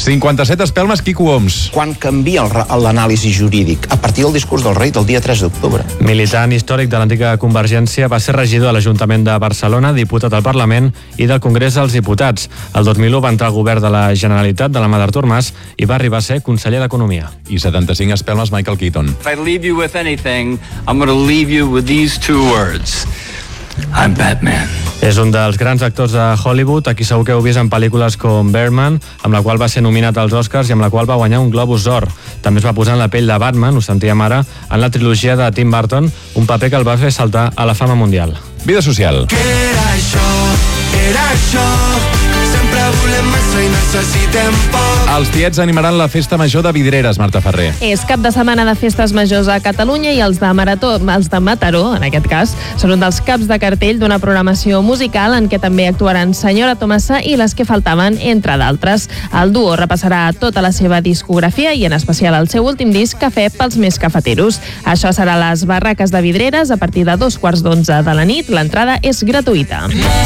57 espelmes, Quico Homs. Quan canvia l'anàlisi jurídic? A partir del discurs del rei del dia 3 d'octubre. Militant històric de l'antiga Convergència, va ser regidor a l'Ajuntament de Barcelona, diputat al Parlament i del Congrés dels Diputats. El 2001 va entrar al govern de la Generalitat de la mà d'Artur Mas i va arribar a ser conseller d'Economia. I 75 espelmes, Michael Keaton. If I leave you with anything, I'm going to leave you with these two words. I'm Batman. És un dels grans actors de Hollywood, a qui segur que heu vist en pel·lícules com Birdman, amb la qual va ser nominat als Oscars i amb la qual va guanyar un Globus d'Or. També es va posar en la pell de Batman, ho sentíem ara, en la trilogia de Tim Burton, un paper que el va fer saltar a la fama mundial. Vida social. Què era això, sempre volem massa i necessitem poc. Els tiets animaran la festa major de Vidreres, Marta Ferrer. És cap de setmana de festes majors a Catalunya i els de Mataró, en aquest cas, són un dels caps de cartell d'una programació musical en què també actuaran Senyora Tomasa i Les que faltaven, entre d'altres. El duo repassarà tota la seva discografia i en especial el seu últim disc, Cafè pels més cafeteros. Això serà a les barraques de Vidreres a partir de 11:45 de la nit. L'entrada és gratuïta.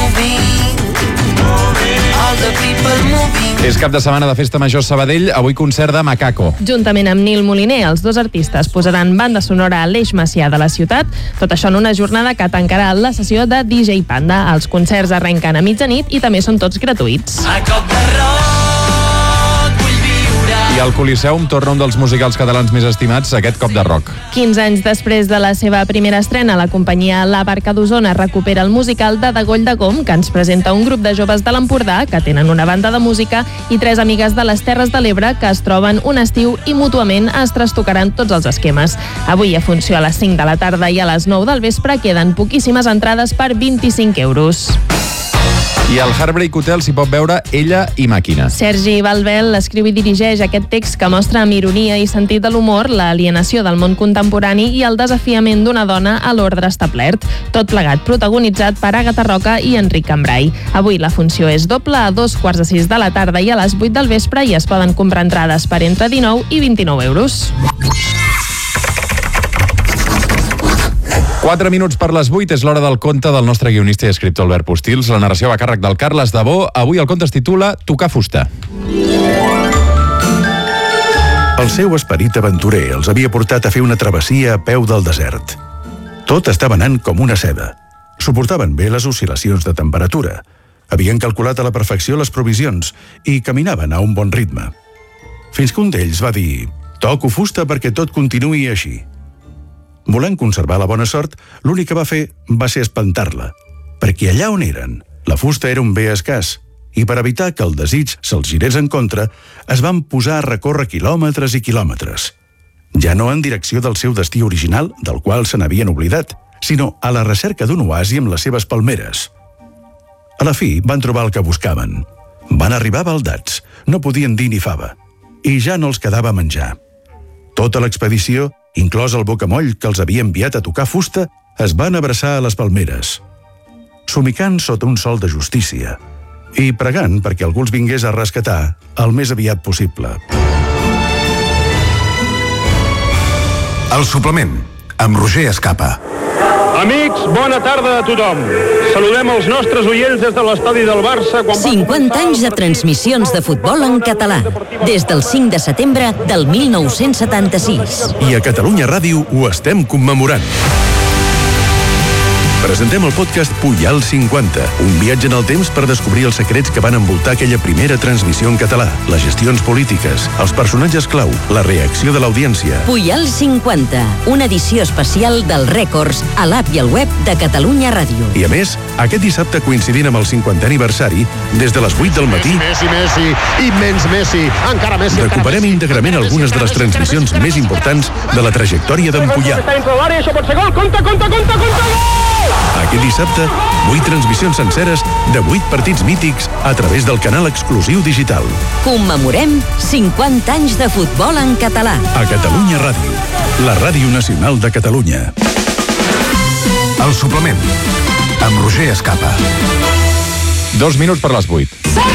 És cap de setmana de festa major Sabadell, avui concert de Macaco. Juntament amb Nil Moliner, els dos artistes posaran banda sonora a l'Eix Macià de la ciutat, tot això en una jornada que tancarà la sessió de DJ Panda. Els concerts arrenquen a mitjanit i també són tots gratuïts. A cop de rock vull viure. I al Coliseum torna un dels musicals catalans més estimats, aquest Cop de Rock. 15 anys després de la seva primera estrena, la companyia La Barca d'Osona recupera el musical de Degoll de Gom, que ens presenta un grup de joves de l'Empordà que tenen una banda de música i 3 amigues de les Terres de l'Ebre que es troben un estiu i mútuament es trastocaran tots els esquemes. Avui hi ha funció a les 5 de la tarda i a les 9 del vespre queden poquíssimes entrades per 25 euros. I al Heartbreak Hotel s'hi pot veure Ella i Màquina. Sergi Balbel escriu i dirigeix aquest text que mostra amb ironia i sentit de l'humor l'alienació del món contemporani i el desafiament d'una dona a l'ordre establert. Tot plegat protagonitzat per Àgata Roca i Enric Cambrai. Avui la funció és doble a 5:45 de la tarda i a les 8 del vespre i es poden comprar entrades per entre 19 i 29 euros. 4 minuts per les 8, és l'hora del conte del nostre guionista i escriptor Albert Postils. La narració va a càrrec del Carles Dabó. Avui el conte es titula Tocar fusta. El seu esperit aventurer els havia portat a fer una travessia a peu del desert. Tot estava anant com una seda. Suportaven bé les oscil·lacions de temperatura. Havien calculat a la perfecció les provisions i caminaven a un bon ritme. Fins que un d'ells va dir: «Toco fusta perquè tot continuï així». Volent conservar la bona sort, l'únic que va fer va ser espantar-la, perquè allà on eren, la fusta era un bé escàs, i per evitar que el desig se'ls girés en contra, es van posar a recórrer quilòmetres i quilòmetres. Ja no en direcció del seu destí original, del qual se n'havien oblidat, sinó a la recerca d'un oasi amb les seves palmeres. A la fi van trobar el que buscaven. Van arribar baldats, no podien dir ni fava, i ja no els quedava menjar. Tota l'expedició, inclòs el bocamoll que els havia enviat a tocar fusta, es van abraçar a les palmeres, somicant sota un sol de justícia i pregant perquè algú els vingués a rescatar el més aviat possible. El suplement, amb Roger Escapa. Amics, bona tarda a tothom. Saludem els nostres oients des de l'estadi del Barça. 50 anys de transmissions de futbol en català, des del 5 de setembre del 1976. I a Catalunya Ràdio ho estem commemorant. Presentem el podcast Puyal 50, un viatge en el temps per descobrir els secrets que van envoltar aquella primera transmissió en català, les gestions polítiques, els personatges clau, la reacció de l'audiència. Puyal 50, una edició especial dels rècords a l'app i al web de Catalunya Ràdio. I a més, aquest dissabte coincidint amb el 50è aniversari, des de les 8 del matí, Messi, immens Messi, encara Messi. recuperem íntegrament algunes de les transmissions més importants de la trajectòria d'en Puyal. Això pot ser gol, compte! Aquest dissabte, 8 transmissions senceres de 8 partits mítics a través del canal exclusiu digital. Commemorem 50 anys de futbol en català. A Catalunya Ràdio, la ràdio nacional de Catalunya. El suplement, amb Roger Escapa. 2 minuts per les 8.